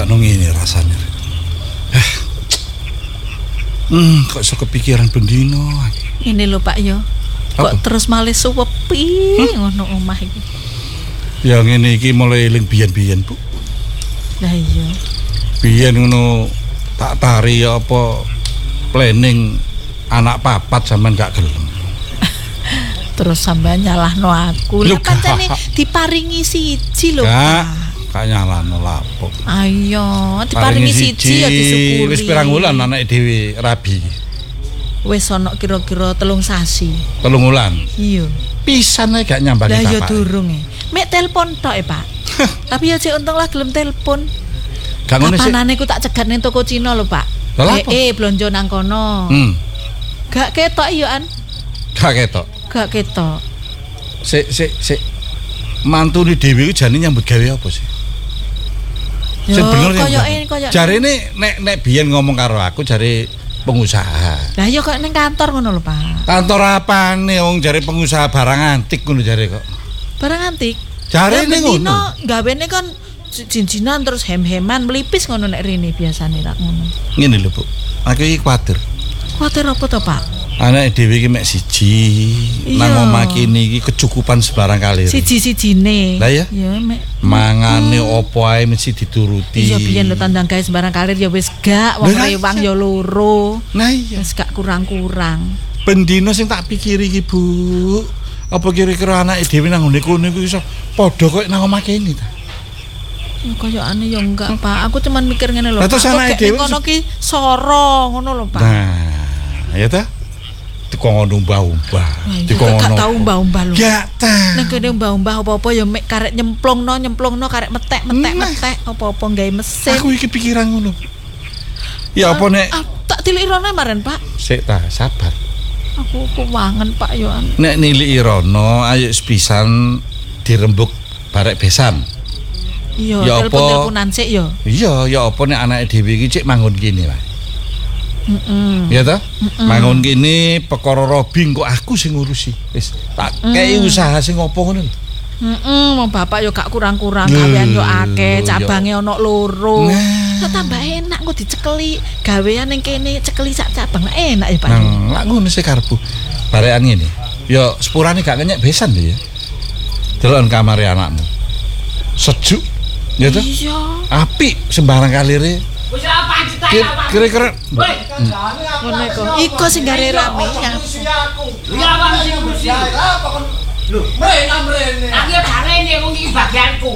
sakno ngene rasane. Kok iso kepikiran bendino. Ini lho Pak yo. Kok Apa? terus malih suwepi ngono omah iki. Ya ngene iki mulai eling biyen-biyen, Bu. Lah iya. Biyen ngono tak tari apa planning anak papat sampean gak gelem. Terus sampean nyalahno aku. Lho, Lah pancene gak. diparingi siji lho Gak, Pak. gak nyalano lapo. Ayo, diparingi siji ya disyukuri. Wis pirang wulan anake dhewe rabi. Wis ana kira-kira 3 sasi. 3 wulan. Iya. Pisan ae gak nyambani Lah ya bapak. durung e. Mek telepon tok Pak. Tapi ya cek untung lah gelem telepon. Gak ngono sih. Kapanane ku tak cegat ning toko Cina lho Pak. Lah apa? Blonjo nang kono. Gak ketok yo an. Gak ketok. Gak ketok. Sik. Mantune dhewe iki jane nyambut gawe apa sih? Yo, Sing bener koyoke. jarene nek biyen ngomong karo aku jare pengusaha. Lah ya kok ning kantor ngono lho, Pak. Kantor apane wong jare pengusaha barang antik ngono jare kok. Barang antik. Jarene ngono. Gawene kan jinjinan terus hem-heman melipis ngono nek rene biasane rak ngono. Ngene lho, Bu. Aku iki kuwatir. Kuwatir apa to, Pak? Anake dhewe iki mek siji. Iya. Nang omah kene iki kecukupan sebarang kalir. Siji-sijine. Lah ya? Ya mek Mangane opo ae mesti dituruti. iya biyen lho tandang gawe sembarang kalir ya wis gak wong Lah, rewang ya loro. Nah iya. Wis gak kurang-kurang. Bendino sing tak pikiri iki, Bu. Apa kira-kira anake dhewe nang ngene kono iku iso padha koyo nang omah kene ta? Ya koyokane ya enggak, Pak. Aku cuman mikir ngene lho. Lah, terus Pak, kok anake gek dhewe ning kono ki soro ngono lho, Pak. Nah, ya ta? Dikon umbah-umbah. Gak tau umbah-umbah lho. Gak ta. Nek kene umbah-umbah apa-apa ya mek karek nyemplungno karek metek apa-apa gawe mesin. Aku iki pikiran ngono. Ya apa nek Tak tilirone maren, Pak. sik ta, sabar. Aku kuwangen, Pak yo. Nek niliki rono ayo sepisan dirembuk barek besan. Iya, Ya apa? telepon-teleponan sik yo. Iya, ya apa nek anake dhewe iki cek manggon kene lah. Ya ta? Manggon kene perkara Robi kok aku sing ngurusi. Wis tak kei usaha sing opo ngono lho. Wong bapak yo gak kurang-kurang gawean yo akeh, cabange ana loro. Nah. Kok tambah enak kok dicekeli gawean ning kene cekeli sak cabang enak ya Pak. Nang lak ngono sih karepku. Barekan ngene. Ya sepurane gak kenyek besan lho ya. Delon kamare anakmu. Sejuk. Ya toh? Iya. Apik sembarang kalire. Wis apa cetake apa? Kira-kira Ngono iku. Iku sing gare rame ya. Ya apa sing ngurusi? Lho, mrene. Aku ya barene wong iki bagianku.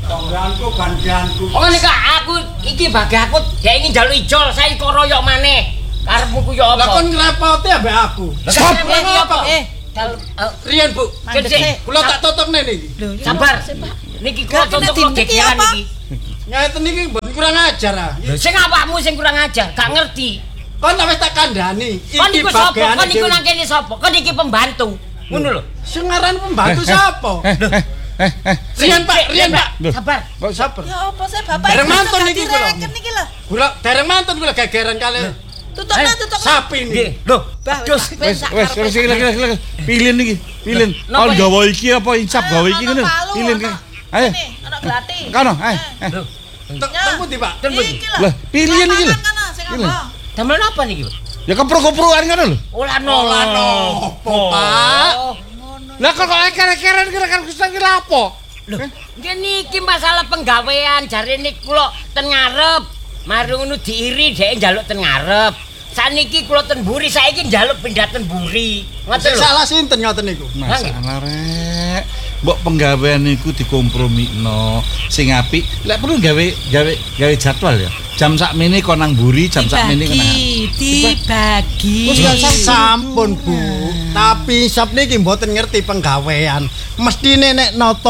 Gantianku. Oh nek aku iki bagianku dhek iki njaluk ijol, saiki kok royok maneh. Karepmu ku ya Lah apa? kon ngrepoti ambek aku. Stop. Apa? Riyen, Bu. Kecik. Kula tak tutupne niki. Sabar. Niki kok contoh kok gegeran iki. Ngeten niki mboten kurang ajar ah. Sing awakmu sing kurang ajar, gak ngerti. Kon wis tak kandhani. Kon Iki niku sapa? bagian Kon niku nang kene sapa? Kon iki pembantu. Ngono lho. sing aran pembantu sapa? Riyen, Pak. Sabar. kok sabar. Ya apa sih bapak? Dereng mantun niki kula. Niki lho. Kula dereng mantun kula gegeran kali Tutupna. sapi niki. Nggih. Lho, Bagus. Wes kira-kira pilih niki. Pilih. Napa Kon ya? gawa iki apa insap gawa iki ngono. Pilih kan. Ayo. Ana glati. Kono, ayo. lho. Teng pundi, Pak? Ten pundi? Iki lho. Lah, pilih niki lho. Sing Pilih. apa? Damel apa niki? Ya kepro-keproan ngono lho. Olah Olah nopo, Pak? Lah kok kere-keren kira-kira Gusti ki lapo? Lho, niki masalah penggawean jarene kula ten ngarep. Mari ngono diiri dhek njaluk ten ngarep. Saniki kula ten mburi, saiki njaluk pindah ten mburi. Ngoten Sing lho. salah sinten ngoten niku? Masalah rek. Mbok penggawean niku dikompromikno. Sing apik lek perlu gawe jadwal ya. Jam sakmene kon nang mburi, jam sakmene kon nang. Dibagi. Sampun, Bu. Tapi sap niki mboten ngerti penggawean. Mestine nek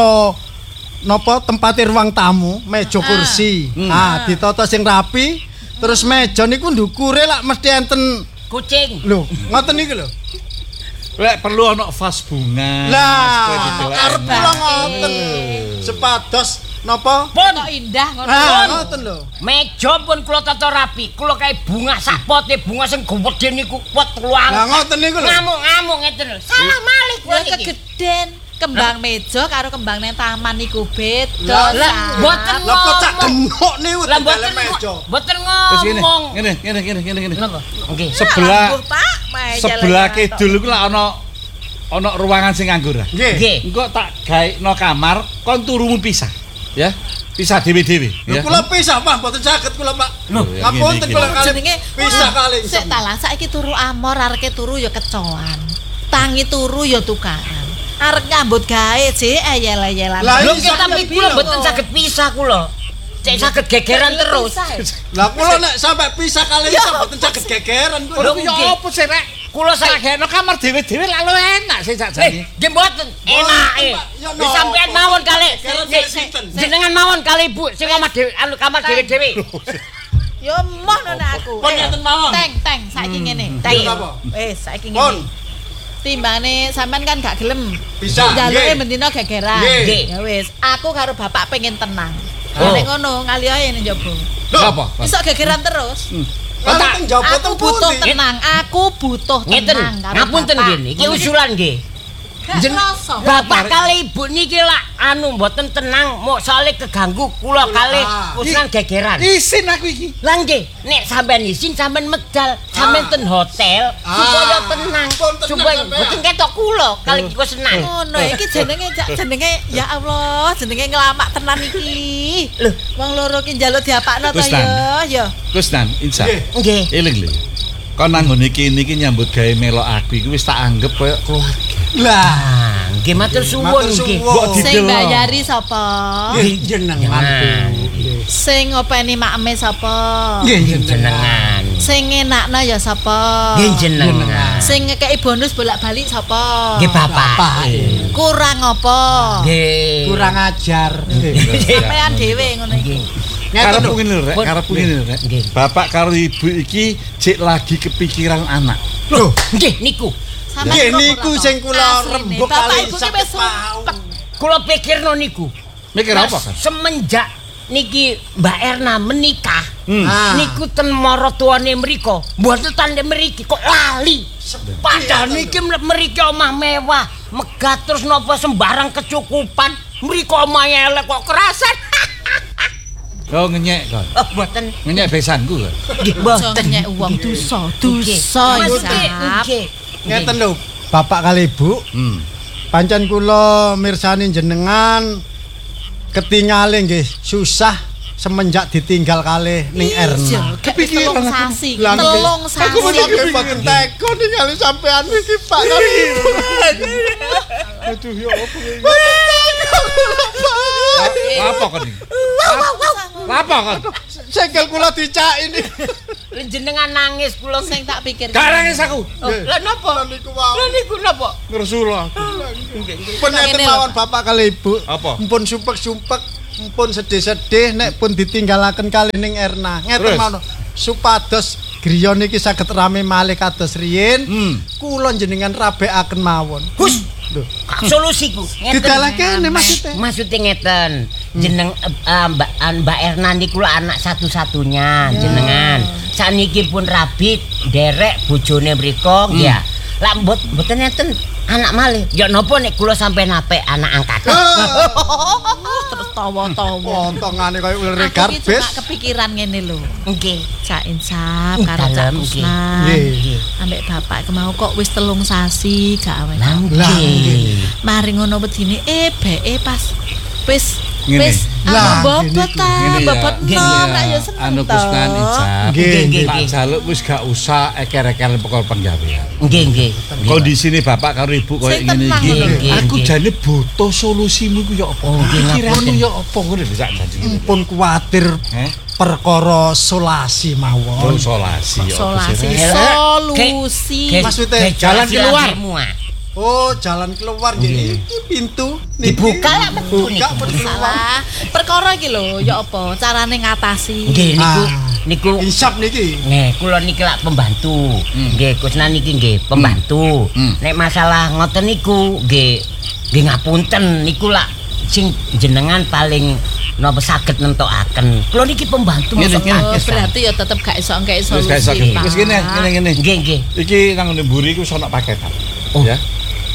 napa tempat ruang tamu, meja kursi. Ditata sing rapi, terus meja niku ndukure lak mesti enten Kucing. lho, ngoten niku lho. Lek perlu ana vas bunga. Lah, arep kula ngoten. Sepados napa? Pun Kok indah ngono. Ngoten lho. meja pun kula tata rapi. Kula kae bunga sak pote bunga sing gedhe niku kuat Lah luang. ngoten niku lho. Ngamuk-ngamuk ngeten lho. Salah malih kula Ya niki. kegeden. Kembang meja karo kembang nang taman iku beda. Lah mboten Lah kok cak ngomong. genok niku Lah tegale meja. mboten Terus ngomong. ngene. Napa? Nggih. Sebelah kidul iku lak ana ruangan sing nganggur. Nggih. Nggih. Engko tak gaekno kamar, kon turumu pisah. Ya. Pisah dhewe-dhewe Lho ya. kula pisah Pak, mboten saged kula Pak. Lho, ya, Ngapunten gini, kula gini. kali Jenenge pisah kali. Sik ta lah, saiki turu amor, areke turu ya kecoan. Tangi turu ya tukaran. Arek nyambut gawe sih ayel-ayelan. Lah, Lho Iso tapi piye kula lho? mboten saged pisah kula. Cek saged gegeran terus. Lah kula nek sampe pisah kali iso mboten saged gegeran kula. Lho ya apa sih rek? Kula Tak sak gaekno kamar dhewe-dhewe lalu enak sih sakjane. nggih mboten enake. Ya, Wis sampean mawon kali. Gegeran Nggih, sinten? Jenengan mawon kali Bu, sing omah dhewe anu kamar dhewe-dhewe. Yo moh nek aku. Pun ngeten mawon. Teng, saiki ngene. Teng. Napa? Saiki Pun. ngene. Timbane sampean kan gak gelem. Bisa, Jaluke nggih. bendina gegeran. Nggih. Ya wis, aku karo bapak pengen tenang. Oh. Nek ngono ngali ae ning njaba. Lho, Apa? Iso gegeran terus. Lah teng jaba Aku teng butuh pundi? tenang, aku butuh Ngeten. tenang karo Ngapunten bapak. nggih, iki usulan nggih. Gak kroso. Bapak kali ibu niki lak anu mboten tenang, mok soalé keganggu kula kali usulan gegeran. Isin aku iki. Lah nggih, nek sampean isin sampean medal, sampean ten hotel supaya tenang, Pun tenang supaya sampean. mboten ketok kula kali iku senang. Ngono iki jenenge ya Allah, jenenge ngelamak tenan iki. Lho. Wong loro ki njaluk diapakno to Wis, Tan. ya. Gus Nan, insya. Nggih. Nggih. Eling lho. Kon nang ngene iki nyambut gawe melok aku iki wis tak anggap koyo keluarga. Lah, Ah, nggih matur suwun matur nggih. suwun. Mbok Sing didelok. bayari sapa? Nggih jenengan. Sing ngopeni makme sapa? Nggih Jenengan. Sing ngenakno ya sapa? Nggih jenengan. Sing ngekeki bonus bolak-balik sapa? Nggih bapak. Kurang apa? Nggih. kurang ajar. Sampean dhewe ngono iki. Ngeten Karepku lho. ngene lho, Rek, Pun. karepku ngene lho, Rek. Nggih. Bapak karo ibu iki cek lagi kepikiran anak. Lho, Nggih niku. Sampean nggih kok niku ora sing tau? kula Asline, rembug Bapak kali Ibu ki sampe wis sumpek. Kula pikirno niku. Mikir Nah, apa kan? Semenjak niki Mbak Erna menikah, Ah. niku ten maratuwane mriko, mboten tande mriki kok lali. Padahal niki mriki omah mewah, megah terus napa sembarang kecukupan, mriko omah elek kok kerasan. Oh ngenyek kon. Oh, mboten. Ngenyek besanku kan. Nggih, Aja mboten. nyek wong dosa, dosa Nggih, Isap. nggih. Ngeten lho, Bapak kali Ibu, pancen kula mirsani jenengan ketingale nggih susah semenjak ditinggal kalih ning Erna. Kepikiran telung sasi, Lah, nggih. telung sasi. Aku mesti mboten teko ningali sampean iki Pak kali Ibu. Aduh ya apa iki? Apa kon iki? Apa kon? Segel kula dicaki ini. Jenengan nangis kula Sing tak pikir. Garangis aku. Lah napa? Niku wae. Lah niku napa? Ngersula. Pun ngeten mawon Bapak kali Ibu. Apa? Mpun sumpek-sumpek, mpun sedih-sedih nek pun ditinggalaken kali ning Erna. Ngeten Terus? mawon. Supados griya niki saged rame malih kados riyin. Kula jenengan rabekaken mawon. Hus. Lho, Solusiku ngeten. didalekene maksudnya. Maksudnya ngeten, jeneng Mbak Erna niku lho anak satu-satunya jenengan. Saniki pun rabit derek bojone mriko ya. Lah mboten ngeten anak malih. Ya napa nek kula sampean apik anak angkat. Terus tawa-tawa. Pontongane koyo ular Aku iki garbes. cuma kepikiran ngene lho. Nggih. Cak Insap karo Cak Dalem, Kusnan. Nggih. Ambek bapak kemau kok wis 3 sasi gak awet. Lah Lah, nggih. Mari ngono wedine beke pas wis Ngene. wis Lah, bobot ngene ta, Ngene ya. bobot Ngene nom ya. ra ya seneng Anu to. Kusnan Insap. Nggih, nggih, Tak nggih. jaluk wis gak usah eker-eker perkara penggawean. Nggih, nggih. Kondisine bapak karo ibu koyo Sing ngene tenang iki. ngono. Nggih, Aku nggih. jane butuh solusimu ku ya apa? Oh, nggih, Pikiranmu ngapunten. ya apa ngono bisa janji. Mpun kuwatir perkara solasi mawon. Konsolasi ya apa Solasi, sih? solusi. Maksudnya jalan keluar. Oh, jalan keluar nggih. Iki pintu niki. Dibuka lah metu Buka niku. pun keluar. Salah. Perkara iki lho, ya apa carane ngatasi. Nggih niku Ah. niku Insap niki. nggih kula niki lak pembantu. Nggih Kusnan niki nggih pembantu. Nek masalah ngoten niku nggih ngapunten niku lak sing jenengan paling napa saged nentokaken. Kula niki pembantu Ngene, mosok ngene. Oh, kagesan. berarti ya tetep gak iso nggae Wis gak iso. solusi. Pak. Wis ngene. Nggih nggih. Iki nang ngene mburi iku sono paketan. Oh. Ya.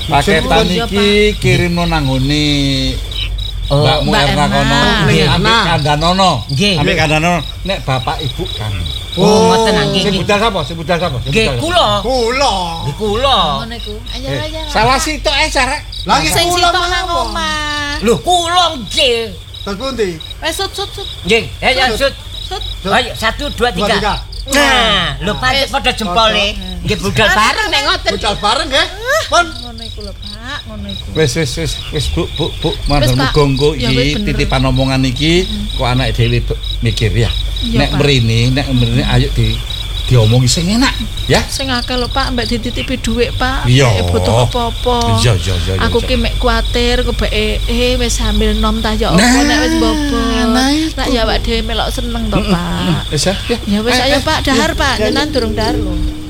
Paketan Iya, iki kirimno nang ngene Oh, Mbakmu Mbak Erna Erna. kono, Nggih, ambek Erna. kandhanono. Nggih. Ambek kandhanono nek bapak ibu kan. Oh, ngoten nggih. Sing budal sapa? Sing budal sapa? Sing Nggih, budal sapa? kula. Kula. Nggih, kula. Ngono iku. Ayo Eh, ayo. salah sitok Sarek. Lagi Sing kula sitok nang mawon. omah. Lho, kula nggih. Terus pundi? Wes sut. Nggih, ayo sut. Sut. Ayo 1 2 Dua, tiga. 3. Nah, lho pancet padha jempole. Nggih budal bareng nek ngoten. Budal bareng nggih. Pun. Ngono iku lho, Pak. Ngono iku. Wis Bu, Wis, manut Pak. gonggo Ya, wis iki bener. titipan omongan iki kok anake dhewe mikir ya. Iya, Nek Pak. mrene ayo diomongi sing enak ya. Sing akeh lho Pak, mbak dititipi dhuwit Pak. Iya. Mbak butuh apa-apa. Iya. Aku ki mek kuwatir kebeke wis hamil nom ta ya apa Nah, nek wis bobot. nah itu. Lah ya awak dhewe melok seneng to Pak. Wis ya. Ya wis ayo Pak dahar Pak, jenengan durung dahar lho.